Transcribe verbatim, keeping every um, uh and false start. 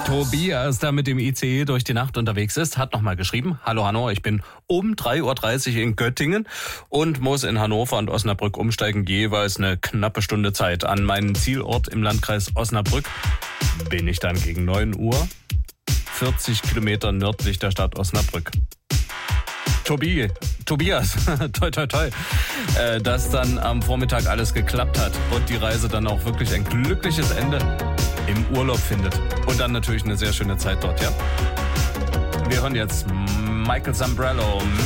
Tobias, der mit dem I C E durch die Nacht unterwegs ist, hat nochmal geschrieben: Hallo Hanno, ich bin um drei Uhr dreißig in Göttingen und muss in Hannover und Osnabrück umsteigen, jeweils eine knappe Stunde Zeit. An meinen Zielort im Landkreis Osnabrück bin ich dann gegen neun Uhr, vierzig Kilometer nördlich der Stadt Osnabrück. Tobi, Tobias, toi toi toi, äh, dass dann am Vormittag alles geklappt hat und die Reise dann auch wirklich ein glückliches Ende im Urlaub findet. Und dann natürlich eine sehr schöne Zeit dort, ja? Wir hören jetzt Michael Zambrello.